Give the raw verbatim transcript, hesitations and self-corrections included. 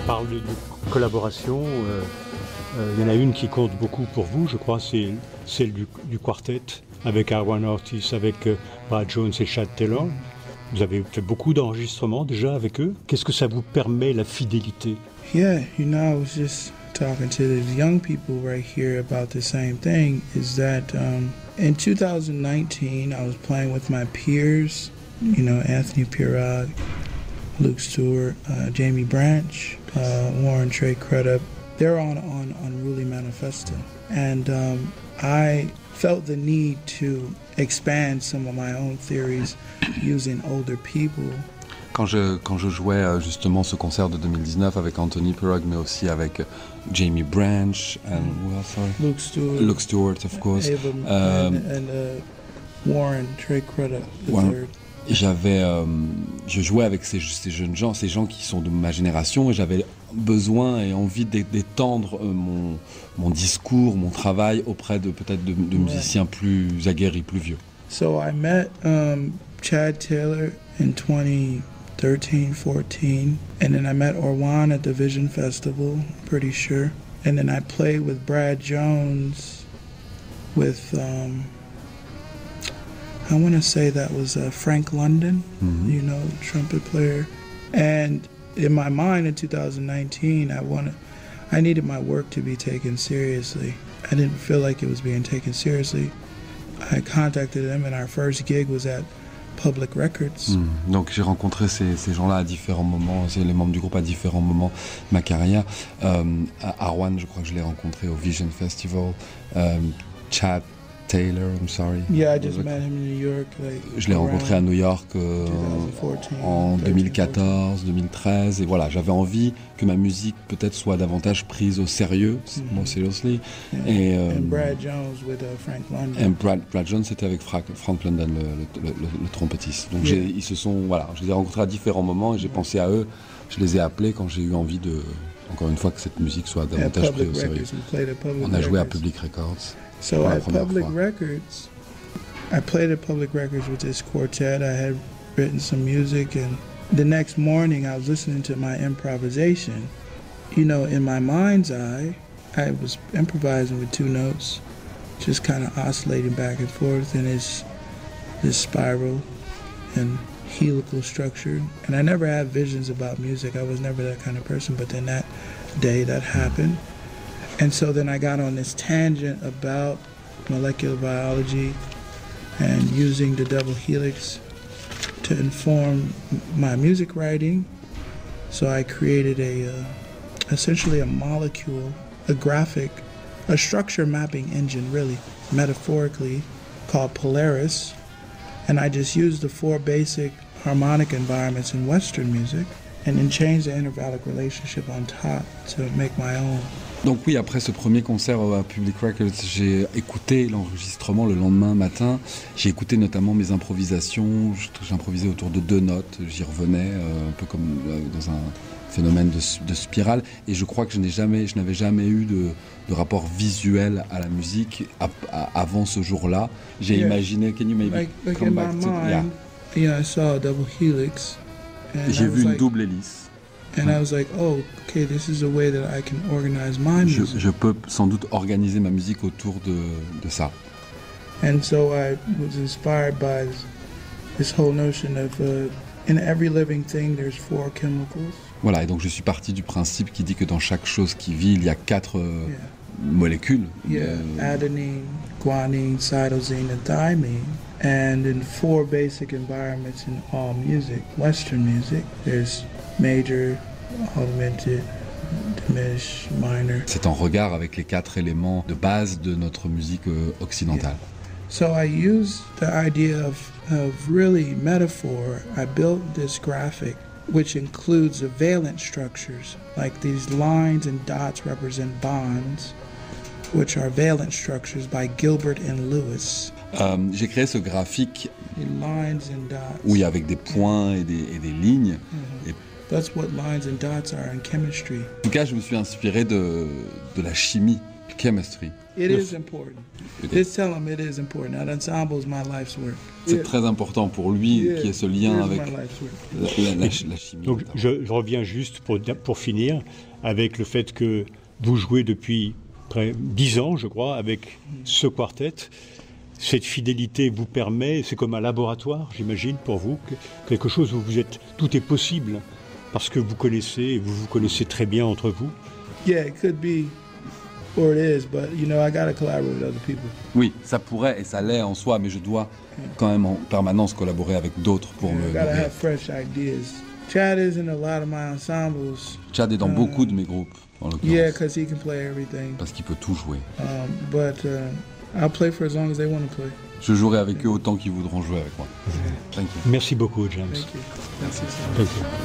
parle de, de collaboration. Euh, euh, il y en a une qui compte beaucoup pour vous, je crois, c'est celle du, du quartet avec Arwan Ortiz, avec euh, Brad Jones et Chad Taylor. Vous avez fait beaucoup d'enregistrements déjà avec eux. Qu'est-ce que ça vous permet, la fidélité? Yeah, you know, I was just talking to these young people right here about the same thing, is that um, in two thousand nineteen, I was playing with my peers, you know, Anthony Pirog, Luke Stewart, uh, Jamie Branch, uh, Warren Trey Crudup. They're on, on Unruly Manifesto. And um, I felt the need to expand some of my own theories using older people. Quand je, quand je jouais euh, justement ce concert de deux mille dix-neuf avec Anthony Pirog, mais aussi avec Jamie Branch and who else, sorry? Luke Stewart. Luke Stewart, of course. Ava, um, and and uh, Warren Trey Crudup, the Warren. third. J'avais, euh, je jouais avec ces, ces jeunes gens, ces gens qui sont de ma génération, et j'avais besoin et envie d'étendre euh, mon, mon discours, mon travail auprès de peut-être de, de musiciens plus aguerris, plus vieux. So I met um, Chad Taylor in twenty thirteen, fourteen, and then I met Orwan at the Vision Festival, pretty sure. And then I played with Brad Jones, with, um, I want to say that was uh, Frank London, mm-hmm. you know, trumpet player. And in my mind in two thousand nineteen, I wanted, I needed my work to be taken seriously. I didn't feel like it was being taken seriously. I contacted them, and our first gig was at Public Records. Mmh. Donc j'ai rencontré ces, ces gens-là à différents moments, c'est les membres du groupe à différents moments de ma carrière. Euh, Arwan, je crois que je l'ai rencontré au Vision Festival. Euh, Chad Taylor, I'm sorry. Yeah, I just met him in New York. Like, je l'ai rencontré à New York euh, en deux mille quatorze, deux mille treize, et voilà, j'avais envie que ma musique peut-être soit davantage prise au sérieux, mm-hmm. more seriously. Yeah. Et euh, And Brad Jones with uh, Frank London. Et Brad, Brad Jones, c'était avec Frank, Frank London, le, le, le, le trompettiste. Donc yeah. ils se sont, voilà, je les ai rencontrés à différents moments et j'ai yeah. pensé à eux. Je les ai appelés quand j'ai eu envie de, encore une fois, que cette musique soit davantage prise au sérieux. On a joué à Public Records. So at Public fois. Records, I played at Public Records with this quartet. I had written some music, and the next morning I was listening to my improvisation. You know, in my mind's eye, I was improvising with two notes, just kind of oscillating back and forth in this, this spiral and helical structure. And I never had visions about music. I was never that kind of person, but then that day that happened. And so then I got on this tangent about molecular biology and using the double helix to inform my music writing. So I created a, uh, essentially a molecule, a graphic, a structure mapping engine really, metaphorically, called Polaris. And I just used the four basic harmonic environments in Western music and then changed the intervallic relationship on top to make my own. Donc oui, après ce premier concert à Public Records, j'ai écouté l'enregistrement le lendemain matin. J'ai écouté notamment mes improvisations. J'improvisais autour de deux notes. J'y revenais, euh, un peu comme euh, dans un phénomène de, de spirale. Et je crois que je n'ai jamais, je n'avais jamais eu de, de rapport visuel à la musique à, à, avant ce jour-là. J'ai yeah. imaginé. Can you maybe like, like come in back my to? Mind, yeah. yeah, I saw a double helix. J'ai vu une like, double hélice. And I was like, oh, okay, this is a way that I can organize my music. Je, je peux sans doute organiser ma musique autour de, de ça. And so I was inspired by this, this whole notion of uh, in every living thing there's four chemicals. Voilà, et donc je suis parti du principe qui dit que dans chaque chose qui vit, il y a quatre euh, yeah. molécules. Yeah, euh... adenine, guanine, cytosine, and thymine. And in four basic environments in all music, Western music, there's major, augmented, diminished, minor. C'est en regard avec les quatre éléments de base de notre musique occidentale. Yeah. So I used the idea of, of really metaphor. I built this graphic which includes the valence structures, like these lines and dots represent bonds, which are valence structures by Gilbert and Lewis. Euh, j'ai créé ce graphique lines and dots. Oui, avec des points et des, et des lignes. Mm-hmm. Et That's what lines and dots are in chemistry. En tout cas, je me suis inspiré de, de la chimie Chemistry. It Le is f- important. It is. Just tell him it is important. That ensemble is my life's work. C'est Yeah. très important pour lui Yeah. qu'il y ait ce It lien is avec my life's work. la, la- la- la chimie. Donc notamment. je, je reviens juste pour, pour finir avec le fait que vous jouez depuis près dix ans, je crois, avec ce quartet. Cette fidélité vous permet, c'est comme un laboratoire, j'imagine, pour vous, que- quelque chose où vous êtes, tout est possible, parce que vous connaissez, vous vous connaissez très bien entre vous. Yeah, it could be, or it is, but you know, I got to collaborate with other people. Oui, ça pourrait et ça l'est en soi, mais je dois quand même en permanence collaborer avec d'autres pour Yeah, I me got to nourrir. have fresh ideas. Chad is in a lot of my ensembles. Chad est dans Euh, beaucoup de mes groupes, en Yeah, l'occurrence, because he can play everything. parce qu'il peut tout jouer. Um, but uh, I'll play for as long as they want to play. Je jouerai avec eux autant qu'ils voudront jouer avec moi. Thank you. Merci beaucoup, James. Thank you. Merci. Thank you.